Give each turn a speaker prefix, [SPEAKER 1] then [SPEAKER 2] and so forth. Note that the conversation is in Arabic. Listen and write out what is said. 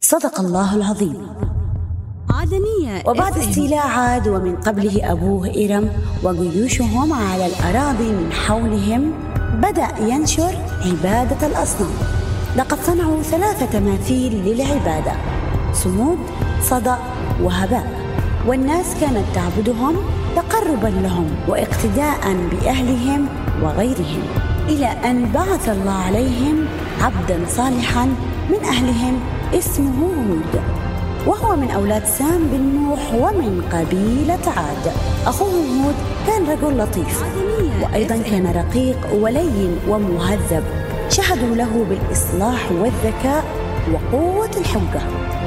[SPEAKER 1] صدق الله العظيم.
[SPEAKER 2] عدنية.
[SPEAKER 1] وبعد استيلاء عاد ومن قبله أبوه إرم وجيوشهم على الأراضي من حولهم، بدأ ينشر عبادة الأصنام. لقد صنعوا 3 تماثيل للعبادة: صمود، صدأ، وهباء، والناس كانت تعبدهم تقربا لهم واقتداء بأهلهم وغيرهم، إلى أن بعث الله عليهم عبدا صالحا من أهلهم اسمه هود، وهو من أولاد سام بن نوح ومن قبيلة عاد. أخوه هود كان رجل لطيف، وأيضا كان رقيق ولين ومهذب، شهدوا له بالإصلاح والذكاء وقوة الحجة.